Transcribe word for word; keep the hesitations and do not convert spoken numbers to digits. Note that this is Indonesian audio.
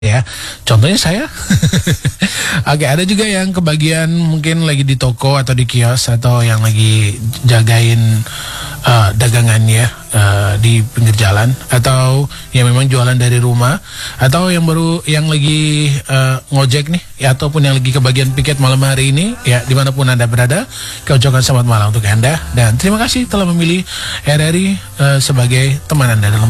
ya. Contohnya saya. Oke, ada juga yang kebagian mungkin lagi di toko atau di kios atau yang lagi jagain uh, dagangannya uh, di pinggir jalan atau yang memang jualan dari rumah atau yang baru yang lagi uh, ngojek nih ya, ataupun yang lagi kebagian piket malam hari ini ya, dimanapun Anda berada, kami ucapkan selamat malam untuk Anda dan terima kasih telah memilih R R I uh, sebagai teman Anda dalam